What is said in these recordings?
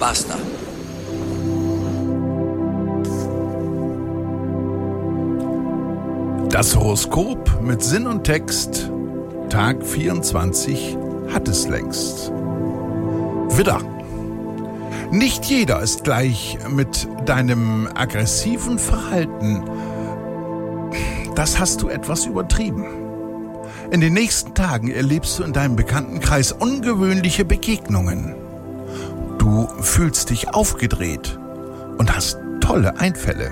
Basta. Das Horoskop mit Sinn und Text, Tag 24, hat es längst. Widder. Nicht jeder ist gleich mit deinem aggressiven Verhalten. Das hast du etwas übertrieben. In den nächsten Tagen erlebst du in deinem Bekanntenkreis ungewöhnliche Begegnungen. Du fühlst dich aufgedreht und hast tolle Einfälle.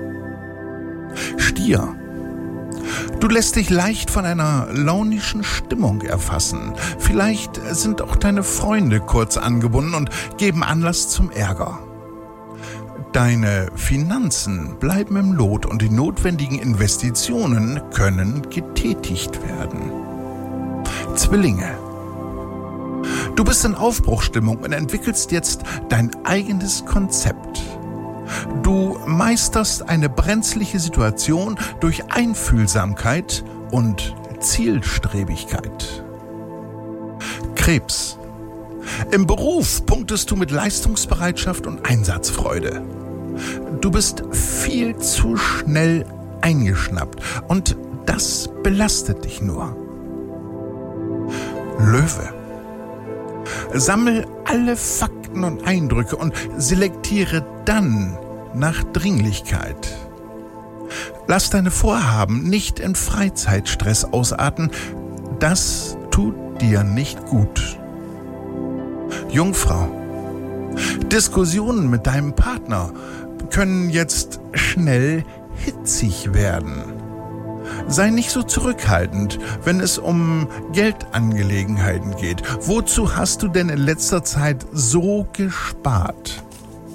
Stier. Du lässt dich leicht von einer launischen Stimmung erfassen. Vielleicht sind auch deine Freunde kurz angebunden und geben Anlass zum Ärger. Deine Finanzen bleiben im Lot und die notwendigen Investitionen können getätigt werden. Zwillinge. Du bist in Aufbruchsstimmung und entwickelst jetzt dein eigenes Konzept. Du meisterst eine brenzliche Situation durch Einfühlsamkeit und Zielstrebigkeit. Krebs. Im Beruf punktest du mit Leistungsbereitschaft und Einsatzfreude. Du bist viel zu schnell eingeschnappt und das belastet dich nur. Löwe. Sammel alle Fakten und Eindrücke und selektiere dann nach Dringlichkeit. Lass deine Vorhaben nicht in Freizeitstress ausarten, das tut dir nicht gut. Jungfrau. Diskussionen mit deinem Partner können jetzt schnell hitzig werden. Sei nicht so zurückhaltend, wenn es um Geldangelegenheiten geht. Wozu hast du denn in letzter Zeit so gespart?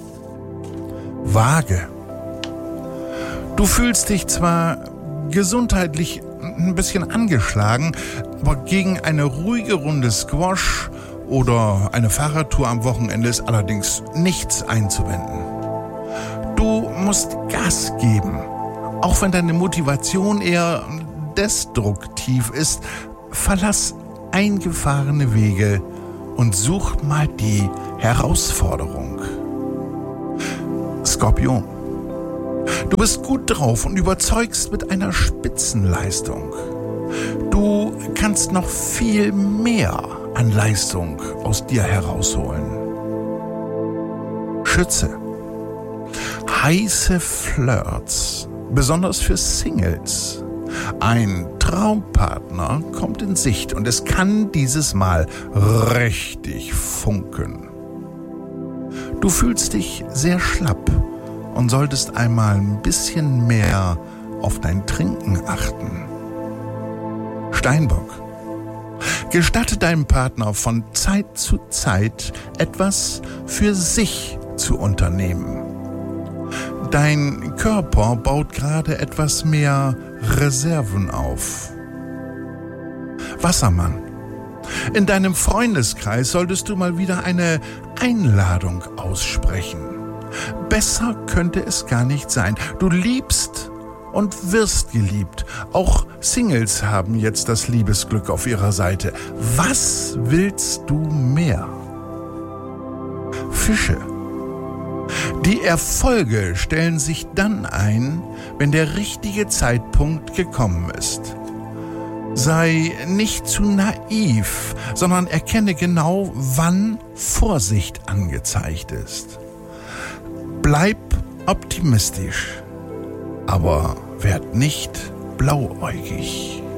Waage. Du fühlst dich zwar gesundheitlich ein bisschen angeschlagen, aber gegen eine ruhige Runde Squash oder eine Fahrradtour am Wochenende ist allerdings nichts einzuwenden. Du musst Gas geben. Auch wenn deine Motivation eher destruktiv ist, verlass eingefahrene Wege und such mal die Herausforderung. Skorpion. Du bist gut drauf und überzeugst mit einer Spitzenleistung. Du kannst noch viel mehr an Leistung aus dir herausholen. Schütze. Heiße Flirts, besonders für Singles. Ein Traumpartner kommt in Sicht und es kann dieses Mal richtig funken. Du fühlst dich sehr schlapp und solltest einmal ein bisschen mehr auf dein Trinken achten. Steinbock. Gestatte deinem Partner von Zeit zu Zeit etwas für sich zu unternehmen. Dein Körper baut gerade etwas mehr Reserven auf. Wassermann. In deinem Freundeskreis solltest du mal wieder eine Einladung aussprechen. Besser könnte es gar nicht sein. Du liebst und wirst geliebt. Auch Singles haben jetzt das Liebesglück auf ihrer Seite. Was willst du mehr? Fische. Die Erfolge stellen sich dann ein, wenn der richtige Zeitpunkt gekommen ist. Sei nicht zu naiv, sondern erkenne genau, wann Vorsicht angezeigt ist. Bleib optimistisch, aber werd nicht blauäugig.